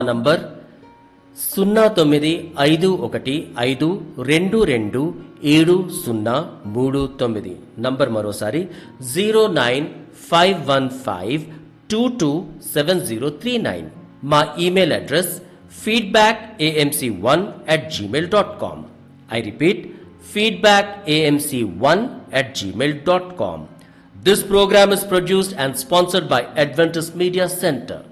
Number 0951522739 number మరోసారి 09515227039. మా email address feedbackamc1@gmail.com. I repeat, feedbackamc1@gmail.com. This program is produced and sponsored by Adventist Media Center.